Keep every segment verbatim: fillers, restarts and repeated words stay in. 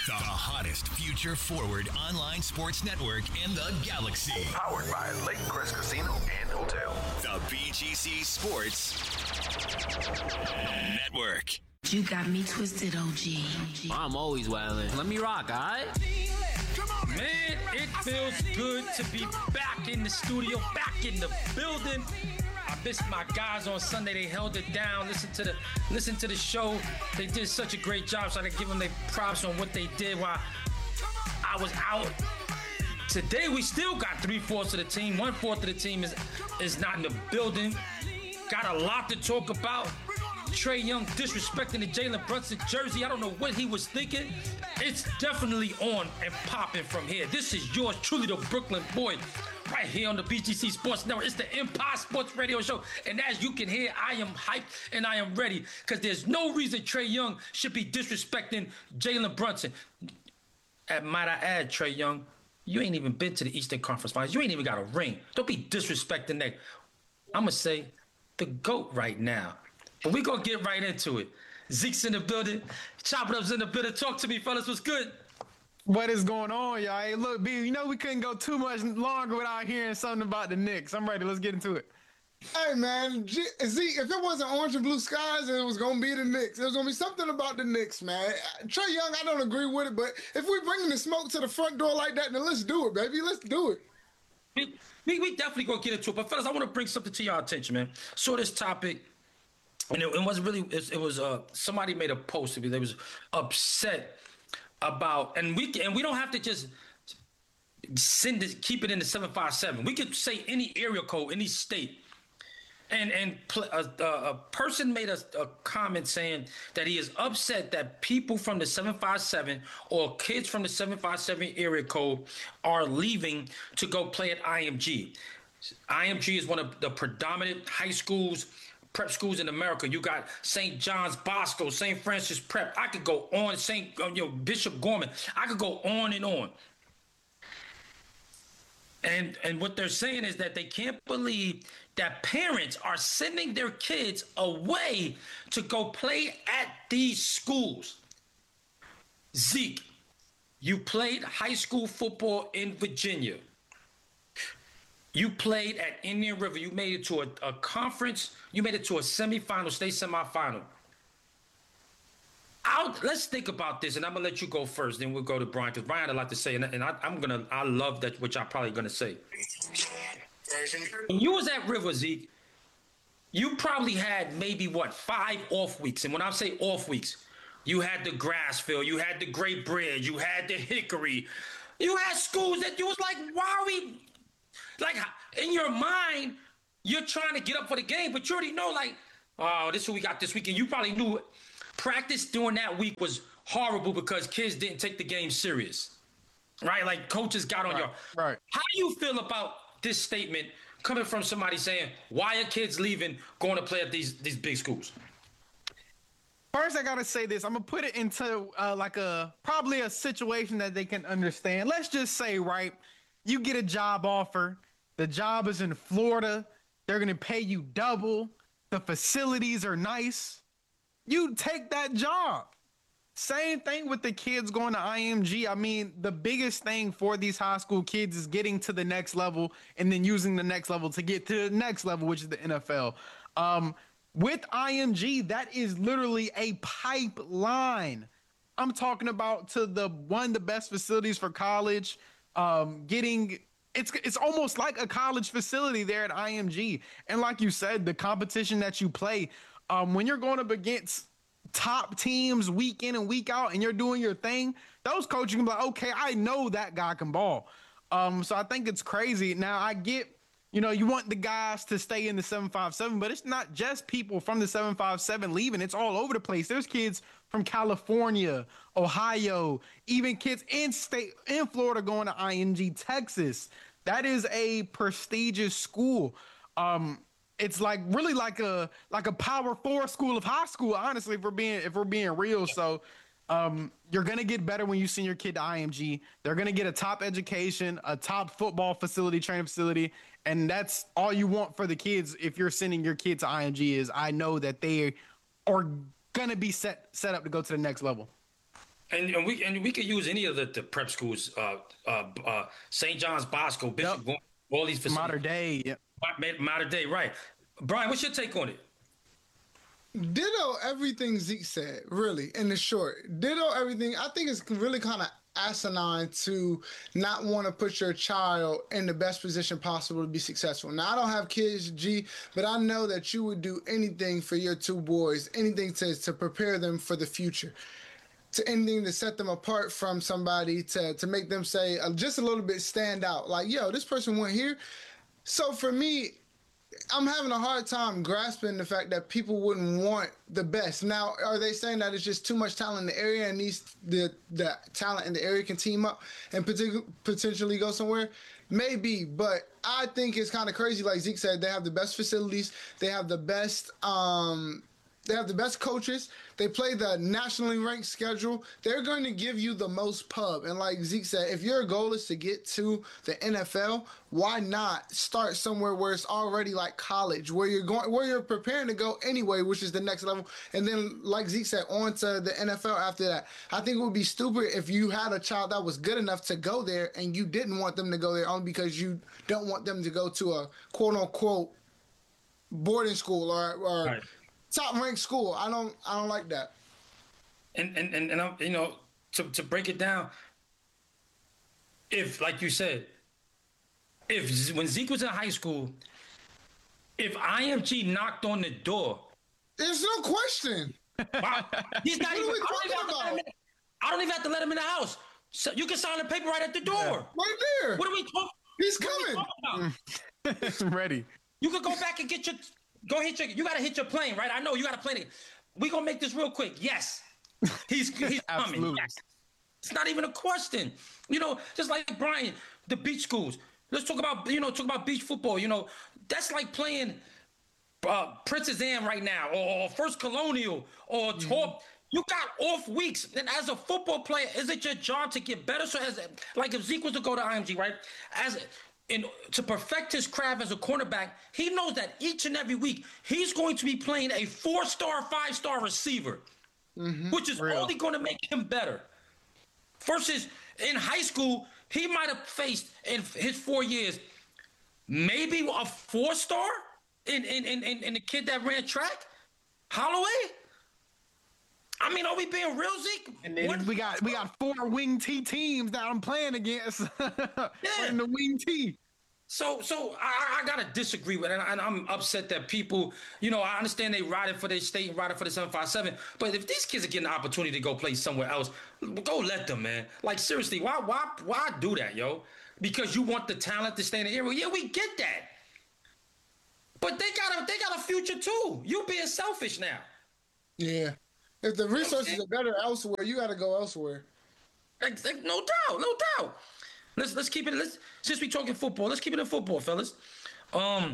The hottest future forward online sports network in the galaxy. Powered by Lake Crest Casino and Hotel. The B G C Sports Network. You got me twisted, O G. I'm always wildin'. Let me rock, all right? Man, it feels good to be back in the studio, back in the building. I missed my guys on Sunday. They held it down. Listen to the listen to the show. They did such a great job, so I gotta give them their props on what they did while I was out. Today we still got three-fourths of the team. One-fourth of the team is, is not in the building. Got a lot to talk about. Trae Young disrespecting the Jalen Brunson jersey. I don't know what he was thinking. It's definitely on and popping from here. This is yours truly, the Brooklyn boy, right here on the B G C Sports Network. It's the Empire Sports Radio Show. And as you can hear, I am hyped and I am ready because there's no reason Trae Young should be disrespecting Jalen Brunson. And might I add, Trae Young, you ain't even been to the Eastern Conference Finals. You ain't even got a ring. Don't be disrespecting that. I'm going to say the GOAT right now. But we're going to get right into it. Zeke's in the building. Chop It Up's in the building. Talk to me, fellas. What's good? What is going on, y'all? Hey, look, B, you know we couldn't go too much longer without hearing something about the Knicks. I'm ready. Let's get into it. Hey, man. G- Zeke, if it wasn't orange and blue skies, it was going to be the Knicks. There was going to be something about the Knicks, man. Trae Young, I don't agree with it, but if we're bringing the smoke to the front door like that, then let's do it, baby. Let's do it. We, we, we definitely going to get into it. But, fellas, I want to bring something to your attention, man. So this topic... And it, it wasn't really, it, it was, uh, somebody made a post to me. They was upset about, and we and we don't have to just send it, keep it in the seven five seven. We could say any area code, any state. And and pl- a, a, a person made a, a comment saying that he is upset that people from the seven five seven or kids from the seven five seven area code are leaving to go play at I M G. I M G is one of the predominant high schools, prep schools in America. You got Saint John's Bosco, Saint Francis Prep. I could go on, Saint you know, Bishop Gorman. I could go on and on. And and what they're saying is that they can't believe that parents are sending their kids away to go play at these schools. Zeke, you played high school football in Virginia. You played at Indian River. You made it to a, a conference. You made it to a semifinal, state semifinal. I'll, let's think about this, and I'm gonna let you go first. Then we'll go to Brian because Brian, I'd like to say, and, and I, I'm gonna, I love that, which I'm probably gonna say. When you was at River, Zeke, you probably had maybe what five off weeks, and when I say off weeks, you had the Grassfield, you had the Great Bridge, you had the Hickory, you had schools that you was like, why are we? Like, in your mind, you're trying to get up for the game, but you already know, like, oh, this is what we got this weekend. You probably knew it. Practice during that week was horrible because kids didn't take the game serious, right? Like, coaches got on right, your... Right. How do you feel about this statement coming from somebody saying, why are kids leaving, going to play at these, these big schools? First, I got to say this. I'm going to put it into, uh, like, a probably a situation that they can understand. Let's just say, right, you get a job offer. The job is in Florida. They're going to pay you double. The facilities are nice. You take that job. Same thing with the kids going to I M G. I mean, the biggest thing for these high school kids is getting to the next level and then using the next level to get to the next level, which is the N F L. Um, with I M G, that is literally a pipeline. I'm talking about to the one of the best facilities for college, um, getting... It's it's almost like a college facility there at I M G. And like you said, the competition that you play, um, when you're going up against top teams week in and week out and you're doing your thing, those coaches can be like, okay, I know that guy can ball. Um, so I think it's crazy. Now, I get, you know, you want the guys to stay in the seven five seven, but it's not just people from the seven five seven leaving. It's all over the place. There's kids from California, Ohio, even kids in state in Florida going to I M G, Texas. That is a prestigious school. Um, it's like really like a like a power four school of high school, honestly, if we're being if we're being real. So um, you're gonna get better when you send your kid to I M G. They're gonna get a top education, a top football facility, training facility, and that's all you want for the kids. If you're sending your kid to I M G, is I know that they are gonna be set set up to go to the next level. And, and we and we could use any of the, the prep schools, uh, uh, uh, Saint John's Bosco, Bishop, Yep. all these facilities. Modern day. Yep. Modern, modern day, right? Brian, what's your take on it? Ditto everything Zeke said, really, in the short. Ditto everything. I think it's really kind of asinine to not want to put your child in the best position possible to be successful. Now, I don't have kids, G, but I know that you would do anything for your two boys, anything to, to prepare them for the future. To anything to set them apart from somebody, to to make them say uh, just a little bit stand out. Like, yo, this person went here. So for me, I'm having a hard time grasping the fact that people wouldn't want the best. Now, are they saying that it's just too much talent in the area and these the the talent in the area can team up and partic- potentially go somewhere? Maybe, but I think it's kind of crazy. Like Zeke said, they have the best facilities. They have the best um, they have the best coaches. They play the nationally ranked schedule. They're going to give you the most pub. And like Zeke said, if your goal is to get to the N F L, why not start somewhere where it's already like college, where you're going, where you're preparing to go anyway, which is the next level. And then, like Zeke said, on to the N F L after that. I think it would be stupid if you had a child that was good enough to go there and you didn't want them to go there only because you don't want them to go to a quote unquote boarding school or, or Right. top ranked school. I don't I don't like that. And and and, and I'm, you know, to to break it down, if like you said, if Z- when Zeke was in high school, if I M G knocked on the door, There's no question. wow, he's not What even. are we I don't, even have talking to let him about? in, I don't even have to let him in the house. So you can sign the paper right at the door. Right there. What are we talking? He's What are we coming. talking about? Ready. You could go back and get your go hit your you gotta hit your plane, right? I know you gotta plane it. We gonna make this real quick. Yes. He's he's coming. Absolutely. Yes. It's not even a question. You know, just like Brian, the beach schools. Let's talk about, you know, talk about beach football. You know, that's like playing uh, Princess Anne right now, or, or First Colonial, or Mm-hmm. Top. You got off weeks, and as a football player, is it your job to get better? So, as like if Zeke was to go to I M G, right? As in to perfect his craft as a cornerback, he knows that each and every week he's going to be playing a four-star, five-star receiver, which is Real. only going to make him better. Versus in high school, he might have faced in his four years maybe a four-star in in in, in, in the kid that ran track, Holloway. I mean, are we being real, Zeke? And then What- we got we got four wing T teams that I'm playing against. Yeah. In the wing T. So, so I, I gotta disagree with it, and I'm upset that people, you know, I understand they riding for their state and riding for the seven five seven, but if these kids are getting an opportunity to go play somewhere else, go let them, man. Like seriously, why, why, why do that, yo? Because you want the talent to stay in the area. Yeah, we get that, but they got a, they got a future too. You being selfish now. Yeah. If the resources are better elsewhere, you got to go elsewhere. Like, like, no doubt, no doubt. Let's let's keep it. Let's since we talking football, let's keep it in football, fellas. Um,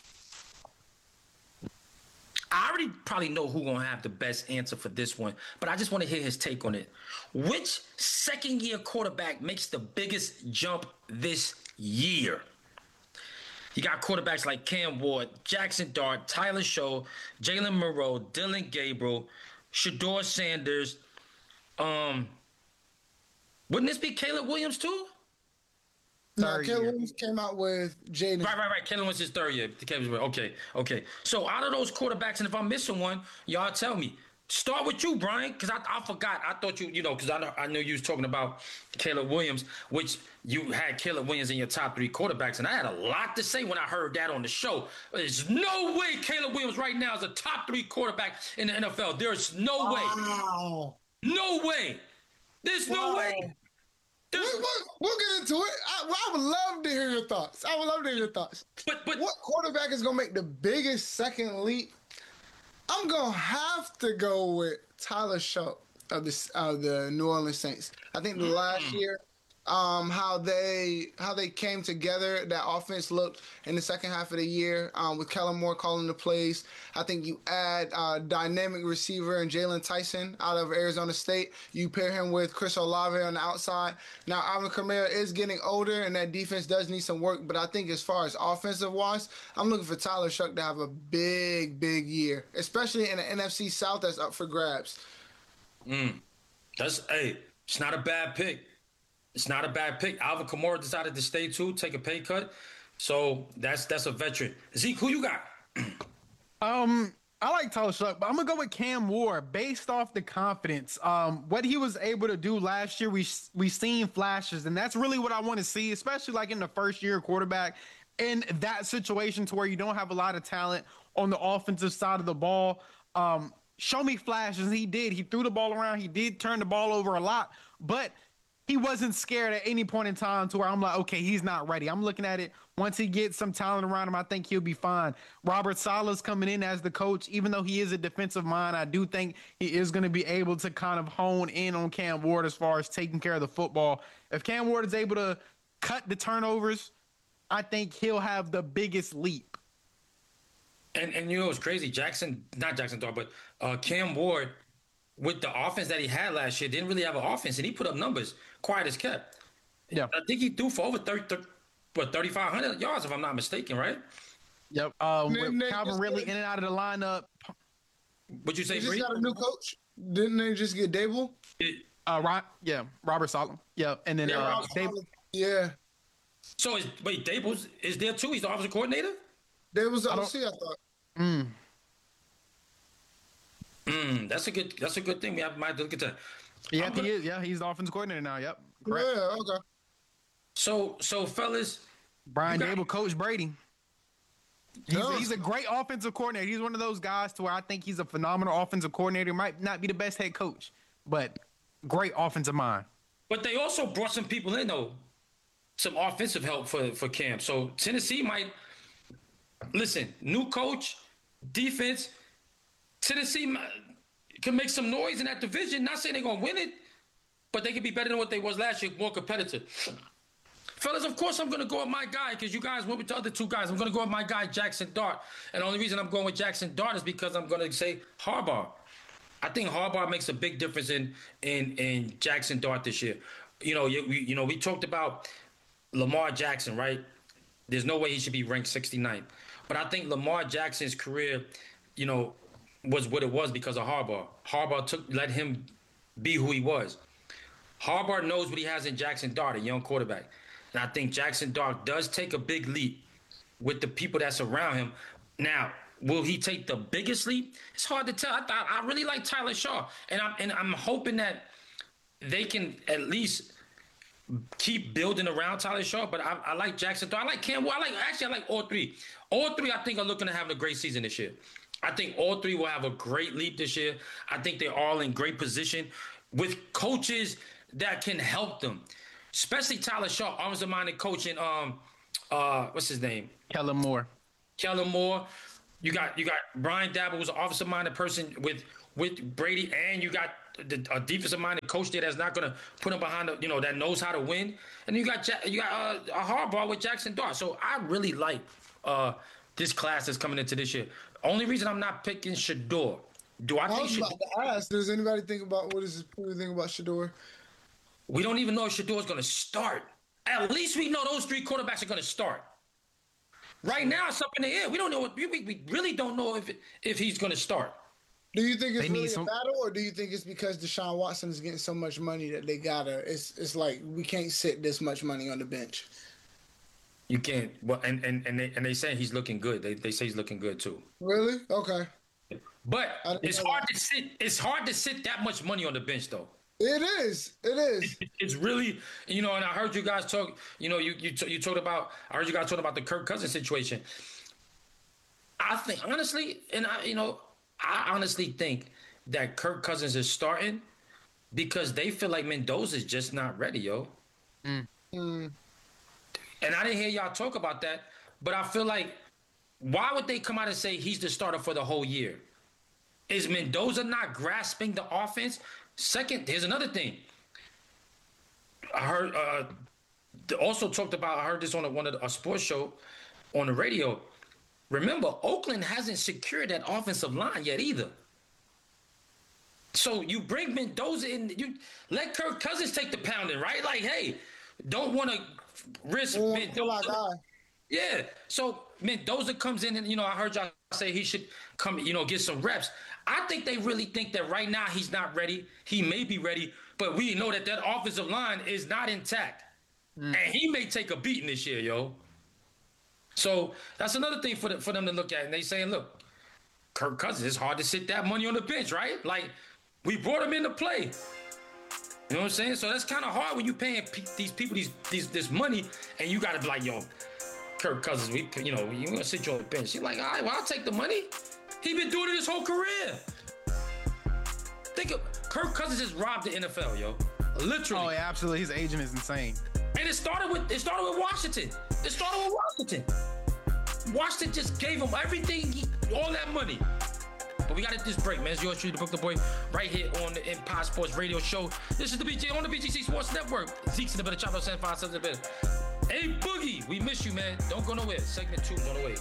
I already probably know who gonna have the best answer for this one, but I just want to hear his take on it. Which second-year quarterback makes the biggest jump this year? You got quarterbacks like Cam Ward, Jackson Dart, Tyler Show, Jalen Moreau, Dylan Gabriel, Shador Sanders. Um, wouldn't this be Caleb Williams too? No, Third Caleb year. Williams came out with Jaden. Right, right, right. Caleb was his third year. Caleb was- Okay, okay. So out of those quarterbacks, and if I'm missing one, y'all tell me. Start with you, Brian, because I, I forgot. I thought you, you know, because I know I know you was talking about Caleb Williams, which you had Caleb Williams in your top three quarterbacks, and I had a lot to say when I heard that on the show. There's no way Caleb Williams right now is a top three quarterback in the N F L. There's no way. Wow. No way. There's no Wow. way. We, There's, we'll, we'll get into it. I, I would love to hear your thoughts. I would love to hear your thoughts. but but What quarterback is going to make the biggest second leap? I'm going to have to go with Tyler Show of the, of the New Orleans Saints. I think the last year, um, how they how they came together, that offense looked in the second half of the year um, with Kellen Moore calling the plays. I think you add uh, dynamic receiver and Jalen Tyson out of Arizona State. You pair him with Chris Olave on the outside. Now, Alvin Kamara is getting older, and that defense does need some work. But I think as far as offensive-wise, I'm looking for Tyler Shuck to have a big, big year, especially in the N F C South that's up for grabs. That's hey, it's not a bad pick. It's not a bad pick. Alvin Kamara decided to stay too, take a pay cut. So that's that's a veteran. Zeke, who you got? Um, I like Tyler Shuck, but I'm gonna go with Cam Ward based off the confidence. Um, what he was able to do last year, we we seen flashes, and that's really what I want to see, especially like in the first year quarterback in that situation to where you don't have a lot of talent on the offensive side of the ball. Um, show me flashes. He did. He threw the ball around. He did turn the ball over a lot, but he wasn't scared at any point in time to where I'm like, okay, he's not ready. I'm looking at it. Once he gets some talent around him, I think he'll be fine. Robert Saleh's coming in as the coach. Even though he is a defensive mind, I do think he is going to be able to kind of hone in on Cam Ward as far as taking care of the football. If Cam Ward is able to cut the turnovers, I think he'll have the biggest leap. And and you know what's crazy? Jackson, not Jackson Dart, but uh, Cam Ward, with the offense that he had last year, didn't really have an offense, and he put up numbers, quiet as kept. Yeah. I think he threw for over thirty, thirty what, thirty-five hundred yards, if I'm not mistaken, right? Yep. Um, Nick, with Nick, Calvin just Ridley like- in and out of the lineup. Would you say, They just Bree? got a new coach. Didn't they just get Dable? Uh, Ron, yeah, Robert Saleh. Yeah, and then Yeah, uh, Robert Dave, Yeah. So is wait, Dable's is there too? He's the offensive coordinator? Dable's the I O don't- C, I thought. mm, Mm, that's a good that's a good thing. We have, might have to look at that. yeah, I'm he gonna- is. Yeah, he's the offensive coordinator now. Yep. Correct. Yeah, okay. So so fellas, Brian You got- Dable, Coach Brady. He's, No. he's a great offensive coordinator. He's one of those guys to where I think he's a phenomenal offensive coordinator. Might not be the best head coach, but great offensive mind. but they also brought some people in though, some offensive help for for Cam. So Tennessee might listen. New coach, defense. Tennessee might, can make some noise in that division. Not saying they're gonna win it, but they can be better than what they was last year, more competitive. Fellas, of course I'm gonna go with my guy because you guys went with the other two guys. I'm gonna go with my guy Jackson Dart, and the only reason I'm going with Jackson Dart is because I'm gonna say Harbaugh. I think Harbaugh makes a big difference in in in Jackson Dart this year. You know, you, you know, we talked about Lamar Jackson, right? There's no way he should be ranked sixty-ninth. But I think Lamar Jackson's career, you know, was what it was because of Harbaugh. Harbaugh took let him be who he was. Harbaugh knows what he has in Jackson Dart, a young quarterback. And I think Jackson Dart does take a big leap with the people that's around him. Now, will he take the biggest leap? It's hard to tell. I thought I really like Tyler Shaw, and I'm and I'm hoping that they can at least keep building around Tyler Shaw. But I, I like Jackson Dart. I like Cam Ward. I like actually I like all three. All three I think are looking to have a great season this year. I think all three will have a great leap this year. I think they're all in great position with coaches that can help them. Especially Tyler Shaw, offensive minded coach in um uh what's his name? Kellen Moore. Kellen Moore. You got you got Brian Dabble, who's an offensive minded person with with Brady, and you got the, a defensive minded coach there that's not gonna put him behind the, you know, that knows how to win. And you got ja- you got uh, a Harbaugh with Jackson Dart. So I really like uh this class that's coming into this year. Only reason I'm not picking Shador. Do I I think was Shador? about to ask, does anybody think about what does people think about Shador? We don't even know if Shador's going to start. At least we know those three quarterbacks are going to start. Right now, it's up in the air. We don't know. What, we, we really don't know if if he's going to start. Do you think it's They need really some- a battle, or do you think it's because Deshaun Watson is getting so much money that they gotta? It's it's like we can't sit this much money on the bench. You can't. Well, and and and they and they say he's looking good. They they say he's looking good too. Really? Okay. But I didn't it's know hard that. to sit. It's hard to sit that much money on the bench though. It is. It is. It's really, you know, and I heard you guys talk, you know, you you, t- you talked about, I heard you guys talking about the Kirk Cousins situation. I think, honestly, and I, you know, I honestly think that Kirk Cousins is starting because they feel like Mendoza's just not ready, yo. Mm. Mm. And I didn't hear y'all talk about that, but I feel like, why would they come out and say he's the starter for the whole year? Is Mendoza not grasping the offense? Second, here's another thing. I heard uh, they also talked about. I heard this on a, one of the, a sports show on the radio. Remember, Oakland hasn't secured that offensive line yet either. So you bring Mendoza in. You let Kirk Cousins take the pounding, right? Like, hey, don't want to risk Pull pull our Mendoza. guy. Yeah. So Mendoza comes in, and you know, I heard y'all say he should come, you know, get some reps. I think they really think that right now he's not ready. He may be ready, but we know that that offensive line is not intact. Mm. And he may take a beating this year, yo. So that's another thing for the, for them to look at. And they saying, look, Kirk Cousins, it's hard to sit that money on the bench, right? Like, we brought him into play. You know what I'm saying? So that's kind of hard when you paying pe- these people these, these this money, and you got to be like, yo, Kirk Cousins, we you know, you gonna sit you on the bench. He's like, all right, well, I'll take the money. He been doing it his whole career. Think of Kirk Cousins just robbed the N F L, yo. Literally. Oh, yeah, absolutely. His agent is insane. And it started with it started with Washington. It started with Washington. Washington just gave him everything, he, all that money. But we got to this break, man. It's yours truly, the Book the Boy, right here on the Empire Sports Radio Show. This is the B G on the B G C Sports Network. Zeke's in the better, Chop seven five seven in the better. Hey, Boogie, we miss you, man. Don't go nowhere. Segment two on the way.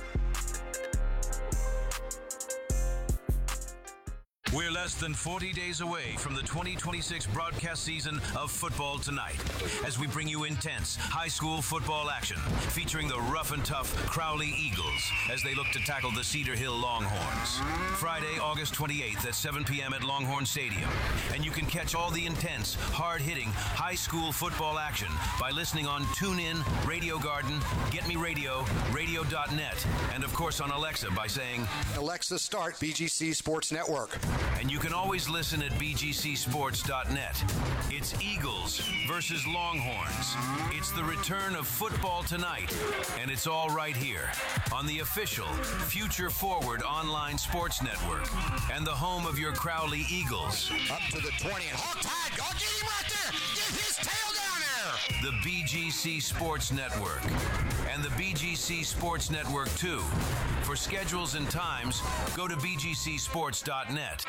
We're less than forty days away from the twenty twenty-six broadcast season of Football Tonight, as we bring you intense high school football action featuring the rough and tough Crowley Eagles as they look to tackle the Cedar Hill Longhorns. Friday, August twenty-eighth at seven p.m. at Longhorn Stadium. And you can catch all the intense, hard-hitting high school football action by listening on TuneIn, Radio Garden, Get Me Radio, radio dot net, and of course on Alexa by saying, Alexa, start B G C Sports Network. And you can always listen at b g c sports dot net. It's Eagles versus Longhorns. It's the return of Football Tonight, and it's all right here on the official Future Forward online sports network and the home of your Crowley Eagles. Up to the twenty. Hog tag! Go get him right there! Get his tail down there! The B G C Sports Network and the B G C Sports Network two. For schedules and times, go to b g c sports dot net.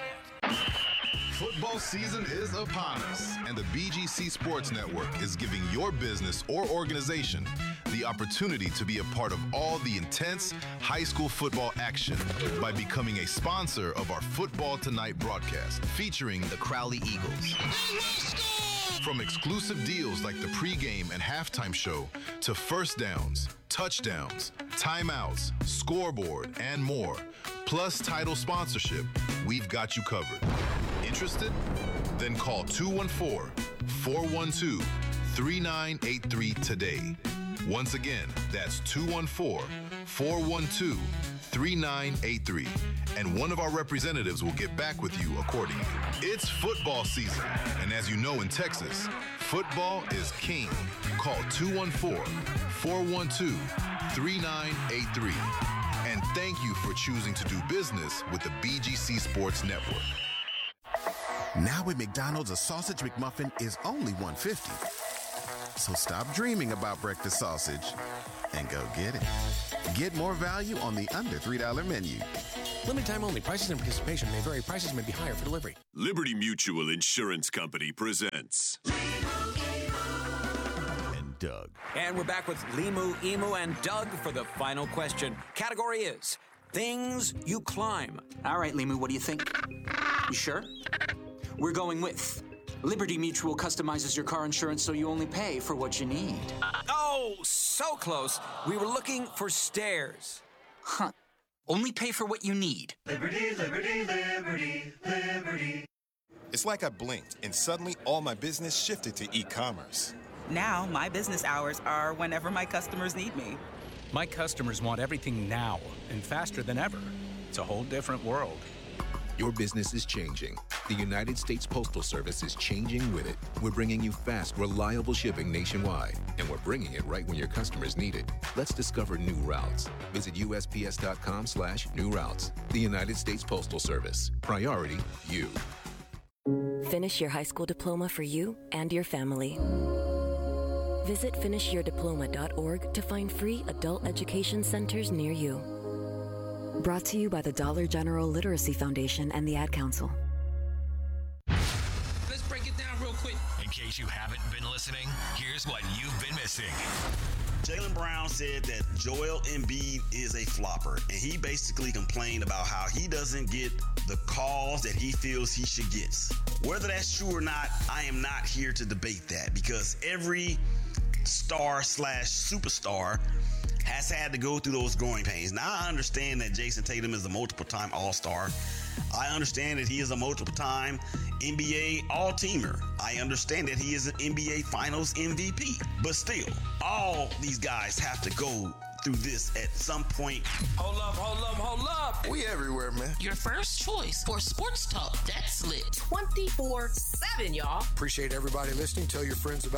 Football season is upon us, and the B G C Sports Network is giving your business or organization the opportunity to be a part of all the intense high school football action by becoming a sponsor of our Football Tonight broadcast featuring the Crowley Eagles. From exclusive deals like the pregame and halftime show to first downs, touchdowns, timeouts, scoreboard, and more, plus title sponsorship, we've got you covered. Interested? Then call two one four, four one two, three nine eight three today. Once again, that's two one four, four one two, three nine eight three, and one of our representatives will get back with you accordingly. It's football season, and as you know in Texas, football is king. Call two one four, four one two, three nine eight three. And thank you for choosing to do business with the B G C Sports Network. Now at McDonald's, a sausage McMuffin is only one dollar fifty. So stop dreaming about breakfast sausage and go get it. Get more value on the under three dollar menu. Limited time only. Prices and participation may vary. Prices may be higher for delivery. Liberty Mutual Insurance Company presents and Doug. And we're back with Limu, Emu, and Doug for the final question. Category is things you climb. All right, Limu, what do you think? You sure? We're going with Liberty Mutual customizes your car insurance so you only pay for what you need. Oh, so close. We were looking for stairs. Huh. Only pay for what you need. Liberty, liberty, liberty, liberty. It's like I blinked and suddenly all my business shifted to e-commerce. Now my business hours are whenever my customers need me. My customers want everything now and faster than ever. It's a whole different world. Your business is changing. The United States Postal Service is changing with it. We're bringing you fast, reliable shipping nationwide, and we're bringing it right when your customers need it. Let's discover new routes. Visit U S P S dot com slash new routes. The United States Postal Service. Priority, you. Finish your high school diploma for you and your family. Visit finish your diploma dot org to find free adult education centers near you. Brought to you by the Dollar General Literacy Foundation and the Ad Council. Let's break it down real quick. In case you haven't been listening, here's what you've been missing. Jaylen Brown said that Joel Embiid is a flopper, and he basically complained about how he doesn't get the calls that he feels he should get. Whether that's true or not, I am not here to debate that, because every star slash superstar has had to go through those growing pains. Now, I understand that Jason Tatum is a multiple-time All-Star. I understand that he is a multiple-time N B A All-Teamer. I understand that he is an N B A Finals M V P. But still, all these guys have to go through this at some point. Hold up, hold up, hold up. We everywhere, man. Your first choice for sports talk that's lit. twenty-four seven, y'all. Appreciate everybody listening. Tell your friends about